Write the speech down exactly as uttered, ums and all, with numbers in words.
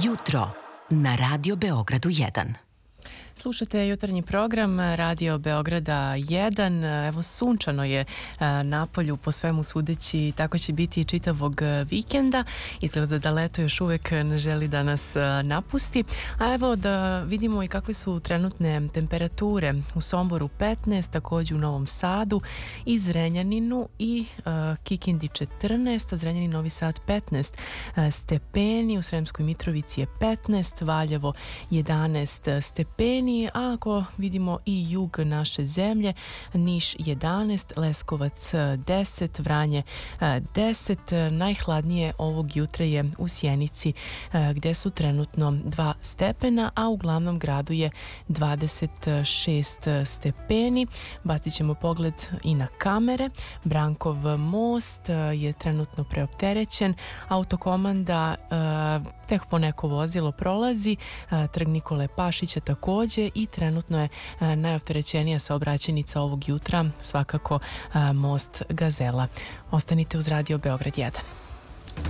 Jutro na Radio Beogradu jedan. Slušate jutarnji program Radio Beograda jedan. Evo, sunčano je na polju, po svemu sudeći, tako će biti i čitavog vikenda. Izgleda da leto još uvek ne želi da nas napusti. A evo da vidimo i kakve su trenutne temperature. U Somboru petnaest, takođe u Novom Sadu i Zrenjaninu i uh, Kikindi četrnaest, a Zrenjanin Novi Sad petnaest stepeni, u Sremskoj Mitrovici je petnaest, Valjevo jedanaest stepeni, a ako vidimo i jug naše zemlje, Niš jedanaest, Leskovac deset, Vranje deset, najhladnije ovog jutra je u Sjenici gde su trenutno dva stepena, a u glavnom gradu je dvadeset šest stepeni. Bacit ćemo pogled i na kamere. Brankov most je trenutno preopterećen, autokomanda tek po neko vozilo prolazi, trg Nikole Pašića takođe, i trenutno je najopterećenija saobraćajnica ovog jutra svakako most Gazela. Ostanite uz Radio Beograd jedan.